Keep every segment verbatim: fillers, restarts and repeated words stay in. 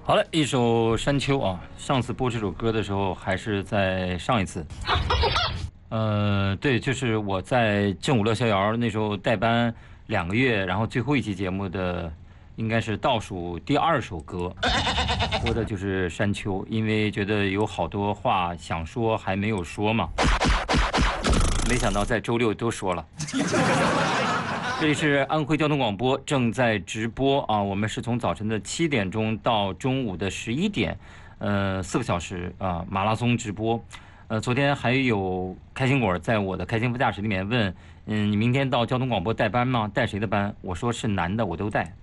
好了，一首《山丘》啊，上次播这首歌的时候还是在上一次。呃，对，就是我在正午乐逍遥那时候代班两个月，然后最后一期节目的应该是倒数第二首歌，播的就是《山丘》，因为觉得有好多话想说还没有说嘛，没想到在周六都说了。这里是安徽交通广播，正在直播啊！我们是从早晨的七点钟到中午的十一点，呃，四个小时啊，马拉松直播。呃，昨天还有开心果在我的开心副驾驶里面问，嗯，你明天到交通广播带班吗？带谁的班？我说是男的，我都带。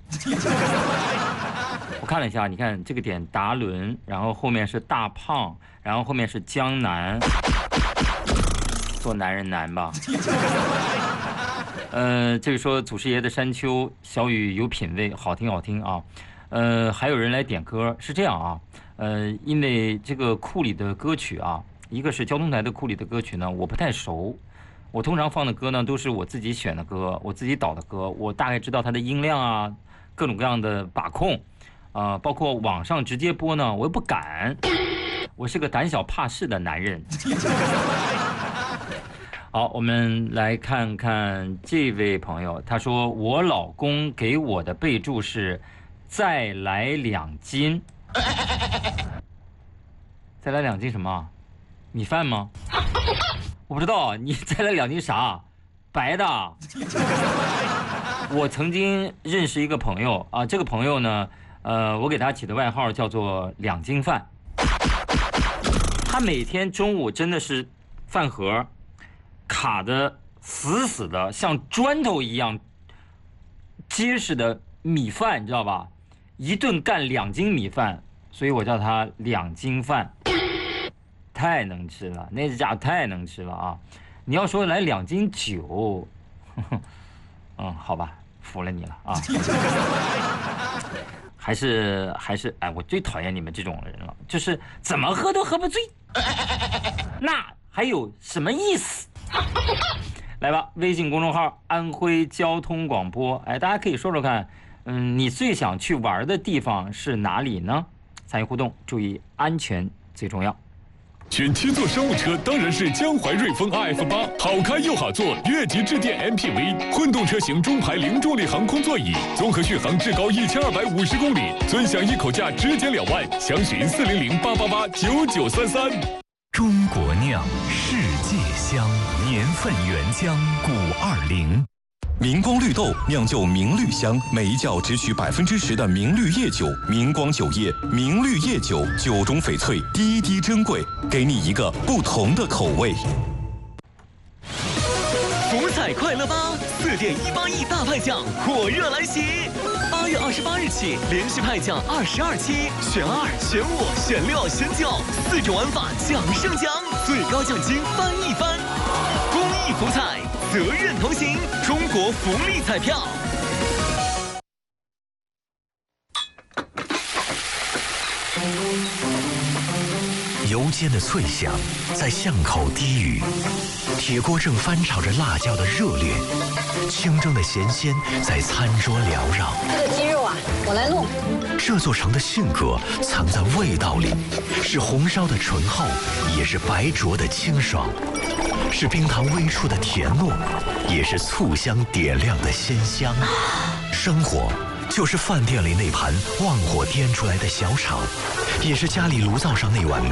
我看了一下，你看这个点达伦，然后后面是大胖，然后后面是江南，做男人难吧？呃，这个说祖师爷的山丘，小雨有品位，好听好听啊。呃，还有人来点歌，是这样啊。呃，因为这个库里的歌曲啊，一个是交通台的库里的歌曲呢，我不太熟。我通常放的歌呢，都是我自己选的歌，我自己导的歌，我大概知道它的音量啊，各种各样的把控啊、呃，包括网上直接播呢，我又不敢，我是个胆小怕事的男人。好，我们来看看这位朋友，他说我老公给我的备注是再来两斤。再来两斤什么？米饭吗？我不知道，你再来两斤啥？白的。我曾经认识一个朋友啊，这个朋友呢，呃，我给他起的外号叫做两斤饭。他每天中午真的是饭盒卡得死死的，像砖头一样结实的米饭，你知道吧？一顿干两斤米饭，所以我叫他两斤饭。太能吃了，那家伙太能吃了啊！你要说来两斤酒，呵呵嗯，好吧，服了你了啊！还是还是，哎，我最讨厌你们这种人了，就是怎么喝都喝不醉，那还有什么意思？来吧，微信公众号安徽交通广播，哎，大家可以说说看，嗯，你最想去玩的地方是哪里呢？参与互动，注意安全最重要。 选七座商务车当然是江淮瑞风 R F 八，好开又好坐，越级致电 M P V， 混动车型中排零重力航空座椅，综合续航至高一千二百五十公里，尊享一口价直减两万，详询四零零八八八九九三三。 中国酿，世界香，年份原浆古二零。 明光绿豆酿就明绿香，每一窖只取百分之十的明绿叶酒。明光酒业明绿叶酒，酒中翡翠，滴滴珍贵，给你一个不同的口味。 福彩快乐吧，四点一八亿大派奖火热来袭！八月二十八日起，连续派奖二十二期，选二、选五、选六、选九，四种玩法奖胜奖，最高奖金翻一番。公益福彩，责任同行，中国福利彩票。 油煎的脆响在巷口低语，铁锅正翻炒着辣椒的热烈，清蒸的咸鲜在餐桌缭绕。 这个鸡肉啊，我来弄。 这座城的性格藏在味道里，是红烧的醇厚，也是白灼的清爽，是冰糖微触的甜糯，也是醋香点亮的鲜香。生活就是饭店里那盘旺火颠出来的小炒，也是家里炉灶上那碗